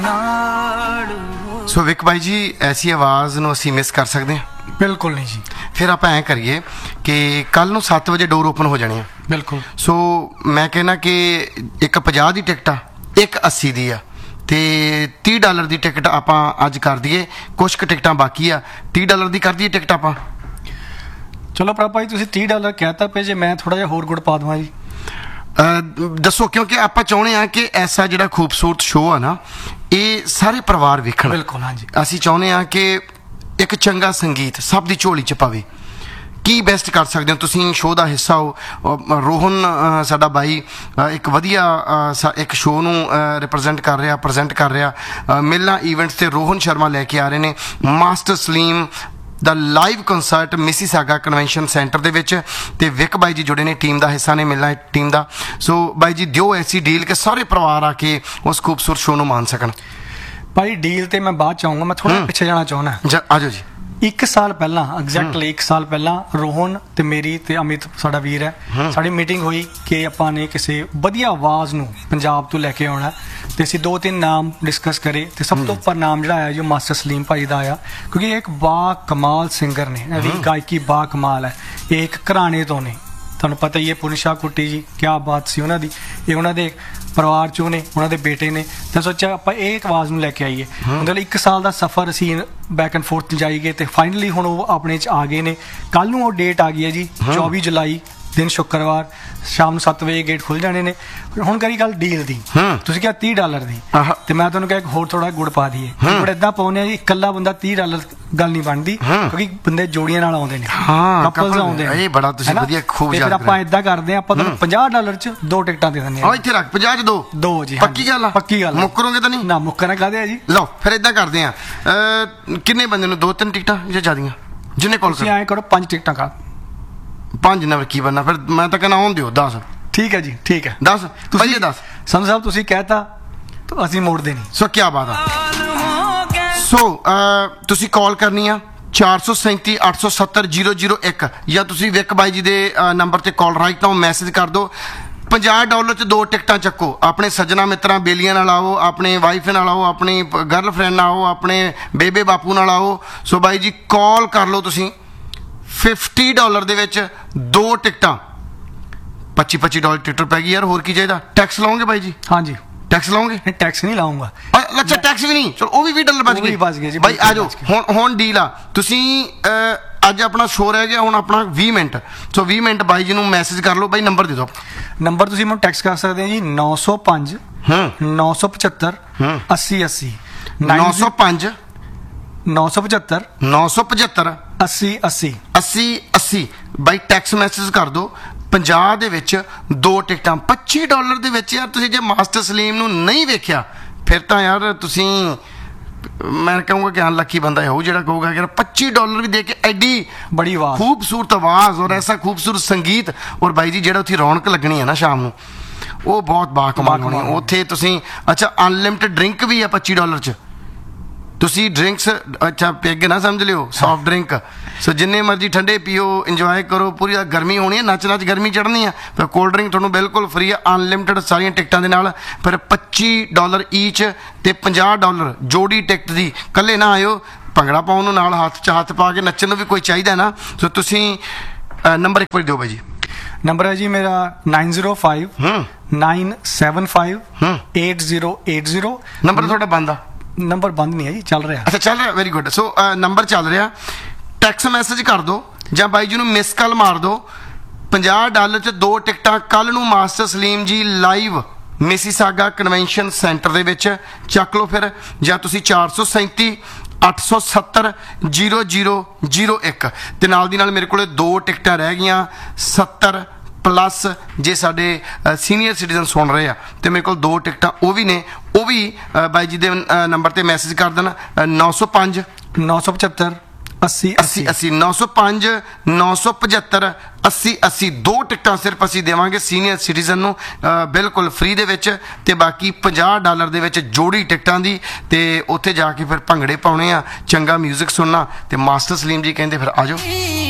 ਸੋ ਵਿਕ ਬਾਈ ਜੀ ਐਸੀ ਆਵਾਜ਼ ਨੂੰ ਅਸੀਂ ਮਿਸ ਕਰ ਸਕਦੇ ਹਾਂ? ਬਿਲਕੁਲ ਨਹੀਂ ਜੀ। ਫਿਰ ਆਪਾਂ ਐਂ ਕਰੀਏ ਕਿ ਕੱਲ ਨੂੰ 7 ਵਜੇ ਡੋਰ ਓਪਨ ਹੋ ਜਾਣੀ ਆ। ਬਿਲਕੁਲ। ਸੋ ਮੈਂ ਕਹਿੰਦਾ ਕਿ ਇੱਕ 50 ਦੀ ਟਿਕਟ ਆ, ਇੱਕ 80 ਦੀ ਆ, ਤੇ $30 ਦੀ ਟਿਕਟ ਆਪਾਂ ਅੱਜ ਕਰ ਦਈਏ। ਕੁਛ ਕੁ ਟਿਕਟਾਂ ਬਾਕੀ ਆ, $30 ਦੀ ਕਰ ਦਈਏ ਟਿਕਟ ਆਪਾਂ। ਚਲੋ ਭਰਾ ਜੀ ਤੁਸੀਂ $30 ਕਹਿਤਾ ਪਏ ਜੇ, ਮੈਂ ਥੋੜਾ ਜਿਹਾ ਹੋਰ ਗੁੜ ਪਾ ਦੇਵਾਂ ਜੀ। ਦੱਸੋ, ਕਿਉਂਕਿ ਆਪਾਂ ਚਾਹੁੰਦੇ ਹਾਂ ਕਿ ਐਸਾ ਜਿਹੜਾ ਖੂਬਸੂਰਤ ਸ਼ੋਅ ਆ ਨਾ, ਇਹ ਸਾਰੇ ਪਰਿਵਾਰ ਵੇਖਣ। ਬਿਲਕੁਲ, ਹਾਂਜੀ। ਅਸੀਂ ਚਾਹੁੰਦੇ ਹਾਂ ਕਿ ਇੱਕ ਚੰਗਾ ਸੰਗੀਤ ਸਭ ਦੀ ਝੋਲੀ 'ਚ ਪਵੇ। ਕੀ ਬੈਸਟ ਕਰ ਸਕਦੇ ਹੋ ਤੁਸੀਂ? ਸ਼ੋਅ ਦਾ ਹਿੱਸਾ ਹੋ। ਰੋਹਨ ਸਾਡਾ ਬਾਈ ਇੱਕ ਵਧੀਆ ਇੱਕ ਸ਼ੋਅ ਨੂੰ ਪ੍ਰੈਜ਼ੈਂਟ ਕਰ ਰਿਹਾ। ਮਿਲਣਾ ਇਵੈਂਟਸ ਤੇ ਰੋਹਨ ਸ਼ਰਮਾ ਲੈ ਕੇ ਆ ਰਹੇ ਨੇ ਮਾਸਟਰ ਸਲੀਮ ਦਾ live concert Mississauga convention centre ਦੇ ਵਿੱਚ, ਤੇ ਵਿਕ ਬਾਈ ਜੀ ਜੁੜੇ ਨੇ, ਟੀਮ ਦਾ ਹਿੱਸਾ ਨੇ, ਮਿਲਣਾ ਟੀਮ ਦਾ। ਸੋ ਬਾਈ ਜੀ ਦਿਓ ਐਸੀ ਡੀਲ ਕਿ ਸਾਰੇ ਪਰਿਵਾਰ ਆ ਕੇ ਉਸ ਖੂਬਸੂਰਤ ਸ਼ੋਅ ਨੂੰ ਮਾਣ ਸਕਣ। ਭਾਈ ਡੀਲ ਤੇ ਮੈਂ ਬਾਅਦ ਚ ਆਊਂਗਾ, ਮੈਂ ਥੋੜਾ ਪਿੱਛੇ ਜਾਣਾ ਚਾਹੁੰਦਾ। ਆ ਜਾਓ ਜੀ। 1 ਸਾਲ ਪਹਿਲਾਂ, ਐਗਜ਼ੈਕਟਲੀ 1 ਸਾਲ ਪਹਿਲਾਂ ਰੋਹਨ ਤੇ ਮੇਰੀ ਤੇ ਅਮਿਤ ਸਾਡਾ ਵੀਰ ਹੈ, ਸਾਡੀ ਮੀਟਿੰਗ ਹੋਈ ਕਿ ਆਪਾਂ ਨੇ ਕਿਸੇ ਵਧੀਆ ਆਵਾਜ਼ ਨੂੰ ਪੰਜਾਬ ਤੋਂ ਲੈ ਕੇ ਆਉਣਾ, ਤੇ ਅਸੀਂ 2-3 ਨਾਮ ਡਿਸਕਸ ਕਰੇ, ਤੇ ਸਭ ਤੋਂ ਉੱਪਰ ਨਾਮ ਜਿਹੜਾ ਆਇਆ ਜੋ ਮਾਸਟਰ ਸਲੀਮ ਭਾਈ ਦਾ ਆਇਆ, ਕਿਉਂਕਿ ਇਹ ਇੱਕ ਬਾ ਕਮਾਲ ਸਿੰਗਰ ਨੇ, ਇਹਦੀ ਗਾਇਕੀ ਬਾ ਕਮਾਲ ਹੈ। ਇਹ ਇੱਕ ਘਰਾਣੇ ਤੋਂ ਨੇ, ਤੁਹਾਨੂੰ ਪਤਾ ਹੀ ਹੈ, ਪੁਨਸ਼ਾ ਕੁੱਟੀ ਜੀ, ਕਿਆ ਬਾਤ ਸੀ ਉਹਨਾਂ ਦੀ। ਇਹ ਉਹਨਾਂ ਦੇ ਪਰਿਵਾਰ ਚੋਂ ਨੇ, ਉਹਨਾਂ ਦੇ ਬੇਟੇ ਨੇ, ਤਾਂ ਸੋਚਿਆ ਆਪਾਂ ਇਹ ਇੱਕ ਆਵਾਜ਼ ਨੂੰ ਲੈ ਕੇ ਆਈਏ। ਮਤਲਬ 1 ਸਾਲ ਦਾ ਸਫ਼ਰ ਅਸੀਂ ਬੈਕ ਐਂਡ ਫੋਰਥ ਜਾਈਏ, ਤੇ ਫਾਈਨਲੀ ਹੁਣ ਉਹ ਆਪਣੇ 'ਚ ਆ ਗਏ ਨੇ। ਕੱਲ੍ਹ ਨੂੰ ਉਹ ਡੇਟ ਆ ਗਈ ਹੈ ਜੀ, 24 ਜੁਲਾਈ ਦਿਨ ਸ਼ੁੱਕਰਵਾਰ, ਸ਼ਾਮ ਨੂੰ 7 ਵਜੇ ਗੇਟ ਖੁੱਲ ਜਾਣੇ ਨੇ। ਹੁਣ ਕਰੀ ਗੱਲ ਡੀਲ ਦੀ, ਤੁਸੀਂ ਕਿਹਾ $30 ਦੀ, ਤੇ ਮੈਂ ਤੁਹਾਨੂੰ ਕਿਹਾ ਇੱਕ ਹੋਰ ਥੋੜਾ ਗੁੜ ਪਾ ਦਈਏ। ਗੁੜ ਏਦਾਂ ਪਾਉਂਦੇ ਆ ਜੀ, ਇਕੱਲਾ ਬੰਦਾ $30 ਗੱਲ ਨਹੀਂ ਬਣਦੀ, ਕਿਉਂਕਿ ਬੰਦੇ ਜੋੜੀਆਂ ਨਾਲ ਆਉਂਦੇ ਨੇ, ਕਪਲਸ ਆਉਂਦੇ ਨੇ। ਇਹ ਬੜਾ ਤੁਸੀਂ ਵਧੀਆ ਖੂਬ ਯਾਦ। ਫਿਰ ਆਪਾਂ ਏਦਾਂ ਕਰਦੇ ਆ, ਆਪਾਂ ਤੁਹਾਨੂੰ $50 'ਚ 2 ਟਿਕਟਾਂ ਦੇ ਦਿੰਦੇ ਆ। ਇੱਥੇ ਰੱਖ 50 'ਚ 2 ਜੀ। ਪੱਕੀ ਗੱਲ ਆ? ਪੱਕੀ ਗੱਲ। ਮੁੱਕਰੋਗੇ ਤਾਂ ਨਹੀਂ? ਨਾ, ਮੁੱਕਰਨਾ ਕਾਹਦੇ ਆ ਜੀ। ਲਓ ਫਿਰ ਏਦਾਂ ਕਰਦੇ ਆ, ਕਿੰਨੇ ਬੰਦੇ ਨੂੰ 2-3 ਟਿਕਟਾਂ ਜਾਂ ਜ਼ਿਆਦੀਆਂ? ਜਿੰਨੇ ਕੋਲ ਤੁਸੀਂ ਐਂ ਕਰੋ 5 ਟਿਕਟਾਂ ਕਰ। 5 ਨਾਲ ਕੀ ਬਣਨਾ ਫਿਰ? ਮੈਂ ਤਾਂ ਕਹਿੰਦਾ ਆਉਣ ਦਿਓ 10। ਠੀਕ ਹੈ ਜੀ, ਠੀਕ ਹੈ। 10 ਤੁਸੀਂ 10 ਸੰਧੂ ਸਾਹਿਬ ਤੁਸੀਂ ਕਹਿਤਾ ਤਾਂ ਅਸੀਂ ਮੋੜਦੇ ਨਹੀਂ। ਸੋ ਕੀ ਬਾਤ ਆ। ਸੋ ਤੁਸੀਂ ਕਾਲ ਕਰਨੀ ਆ 437 870 001, ਜਾਂ ਤੁਸੀਂ ਵਿਕ ਬਾਈ ਜੀ ਦੇ ਨੰਬਰ ਤੇ ਕਾਲ ਰਾਈਟ ਨਾਓ ਮੈਸੇਜ ਕਰ ਦਿਓ। $50 'ਚ 2 ਟਿਕਟਾਂ ਚੱਕੋ। ਆਪਣੇ ਸੱਜਣਾ ਮਿੱਤਰਾਂ ਬੇਲੀਆਂ ਨਾਲ ਆਓ, ਆਪਣੇ ਵਾਈਫ ਨਾਲ ਆਓ, ਆਪਣੀ ਗਰਲਫ੍ਰੈਂਡ ਨਾਲ ਆਓ, ਆਪਣੇ ਬੇਬੇ ਬਾਪੂ ਨਾਲ ਆਓ। ਸੋ ਬਾਈ ਜੀ ਕਾਲ ਕਰ ਲਓ ਤੁਸੀਂ। $50 ਦੇ ਵਿੱਚ 2 ਟਿਕਟਾਂ, $25 ਟਿਕਟ ਪੈ ਗਈ ਯਾਰ, ਹੋਰ ਕੀ ਚਾਹੀਦਾ? ਟੈਕਸ ਲਾਉਂਗੇ ਬਾਈ ਜੀ? ਹਾਂਜੀ ਟੈਕਸ ਲਾਉਂਗੇ? ਨਹੀਂ, ਟੈਕਸ ਨਹੀਂ ਲਾਉਂਗਾ। ਅੱਛਾ, ਟੈਕਸ ਵੀ ਨਹੀਂ? ਚਲੋ ਉਹ ਵੀ $20 ਬਚ ਗਏ ਬਾਈ। ਆ ਜਾਓ, ਹੁਣ ਡੀਲ ਆ। ਤੁਸੀਂ ਅੱਜ ਆਪਣਾ ਸ਼ੋਅ ਰਹਿ ਗਿਆ ਹੁਣ ਆਪਣਾ 20 ਮਿੰਟ। ਸੋ 20 ਮਿੰਟ ਬਾਈ ਜੀ ਨੂੰ ਮੈਸੇਜ ਕਰ ਲਓ। ਬਾਈ ਨੰਬਰ ਦੇ ਦਿਓ। ਨੰਬਰ ਤੁਸੀਂ ਮੈਨੂੰ ਟੈਕਸ ਕਰ ਸਕਦੇ ਹੋ ਜੀ, 905 975 80 80 905 975 975 80 80 80 80। ਬਾਈ ਟੈਕਸ ਮੈਸੇਜ ਕਰ ਦਿਓ। 50 ਦੇ ਵਿੱਚ 2 ਟਿਕਟਾਂ, $25 ਦੇ ਵਿੱਚ। ਯਾਰ ਤੁਸੀਂ ਜੇ ਮਾਸਟਰ ਸਲੀਮ ਨੂੰ ਨਹੀਂ ਵੇਖਿਆ ਫਿਰ ਤਾਂ ਯਾਰ ਤੁਸੀਂ, ਮੈਂ ਕਹੂੰਗਾ ਕਿ ਅਨਲੱਕੀ ਬੰਦਾ ਹੋਊ ਜਿਹੜਾ ਕਹੂਗਾ ਯਾਰ $25 ਵੀ ਦੇ ਕੇ ਐਡੀ ਬੜੀ ਆਵਾਜ਼, ਖੂਬਸੂਰਤ ਆਵਾਜ਼ ਔਰ ਐਸਾ ਖੂਬਸੂਰਤ ਸੰਗੀਤ, ਔਰ ਬਾਈ ਜੀ ਜਿਹੜਾ ਉੱਥੇ ਰੌਣਕ ਲੱਗਣੀ ਹੈ ਨਾ ਸ਼ਾਮ ਨੂੰ, ਉਹ ਬਹੁਤ ਬਾਕਮਾਲ ਹੋਣੀ ਉੱਥੇ। ਤੁਸੀਂ ਅੱਛਾ ਅਨਲਿਮਿਟਡ ਡਰਿੰਕ ਵੀ ਆ $25 'ਚ। ਤੁਸੀਂ ਡਰਿੰਕਸ ਅੱਛਾ ਪੈਗ ਨਾ ਸਮਝ ਲਿਓ, ਸੌਫਟ ਡਰਿੰਕ। ਸੋ ਜਿੰਨੇ ਮਰਜ਼ੀ ਠੰਡੇ ਪੀਓ, ਇੰਜੋਏ ਕਰੋ। ਪੂਰੀ ਗਰਮੀ ਹੋਣੀ ਹੈ, ਨੱਚ ਨੱਚ ਗਰਮੀ ਚੜ੍ਹਨੀ ਆ। ਫਿਰ ਕੋਲਡ ਡਰਿੰਕ ਤੁਹਾਨੂੰ ਬਿਲਕੁਲ ਫਰੀ ਆ, ਅਨਲਿਮਿਟਡ ਸਾਰੀਆਂ ਟਿਕਟਾਂ ਦੇ ਨਾਲ। ਫਿਰ $25 ਈਚ ਤੇ $50 ਜੋੜੀ ਟਿਕਟ ਦੀ। ਇਕੱਲੇ ਨਾ ਆਇਓ, ਭੰਗੜਾ ਪਾਉਣ ਨੂੰ ਨਾਲ ਹੱਥ 'ਚ ਹੱਥ ਪਾ ਕੇ ਨੱਚਣ ਨੂੰ ਵੀ ਕੋਈ ਚਾਹੀਦਾ ਨਾ। ਸੋ ਤੁਸੀਂ ਨੰਬਰ ਇੱਕ ਵਾਰੀ ਦਿਓ ਬਾਈ ਜੀ। ਨੰਬਰ ਹੈ ਜੀ ਮੇਰਾ 905 975 8080। ਨੰਬਰ ਤੁਹਾਡਾ ਬੰਦ ਆ? ਨੰਬਰ ਬੰਦ ਨਹੀਂ ਹੈ ਜੀ, ਚੱਲ ਰਿਹਾ। ਅੱਛਾ ਚੱਲ ਰਿਹਾ, ਵੈਰੀ ਗੁੱਡ। ਸੋ ਨੰਬਰ ਚੱਲ ਰਿਹਾ। ਟੈਕਸ ਮੈਸੇਜ ਕਰ ਦਿਓ ਜਾਂ ਬਾਈ ਜੀ ਨੂੰ ਮਿਸ ਕਾਲ ਮਾਰ ਦਿਓ। $50 'ਚ 2 ਟਿਕਟਾਂ ਕੱਲ ਨੂੰ ਮਾਸਟਰ ਸਲੀਮ ਜੀ ਲਾਈਵ ਮਿਸੀਸਾਗਾ ਕਨਵੈਨਸ਼ਨ ਸੈਂਟਰ ਦੇ ਵਿੱਚ ਚੱਕ ਲਓ ਫਿਰ। ਜਾਂ ਤੁਸੀਂ 437 870 0001, ਤੇ ਨਾਲ ਦੀ ਨਾਲ ਮੇਰੇ ਕੋਲ 2 ਟਿਕਟਾਂ ਰਹਿ ਗਈਆਂ 70 ਪਲੱਸ। ਜੇ ਸਾਡੇ ਸੀਨੀਅਰ ਸਿਟੀਜ਼ਨ ਸੁਣ ਰਹੇ ਆ ਤੇ ਮੇਰੇ ਕੋਲ 2 ਟਿਕਟਾਂ ਉਹ ਵੀ ਨੇ, ਉਹ ਵੀ ਬਾਈ ਜੀ ਦੇ ਨੰਬਰ ਤੇ ਮੈਸੇਜ ਕਰ ਦੇਣਾ। 905 975 80 80 80 905 975 80 80। 2 ਟਿਕਟਾਂ ਸਿਰਫ ਅਸੀਂ ਦੇਵਾਂਗੇ ਸੀਨੀਅਰ ਸਿਟੀਜ਼ਨ ਨੂੰ ਬਿਲਕੁਲ ਫ੍ਰੀ ਦੇ ਵਿੱਚ, ਤੇ ਬਾਕੀ $50 ਦੇ ਵਿੱਚ ਜੋੜੀ ਟਿਕਟਾਂ ਦੀ। ਤੇ ਉੱਥੇ ਜਾ ਕੇ ਫਿਰ ਭੰਗੜੇ ਪਾਉਣੇ ਆ, ਚੰਗਾ ਮਿਊਜ਼ਿਕ ਸੁਣਨਾ। ਤੇ ਮਾਸਟਰ ਸਲੀਮ ਜੀ ਕਹਿੰਦੇ ਫਿਰ ਆ ਜਾਓ।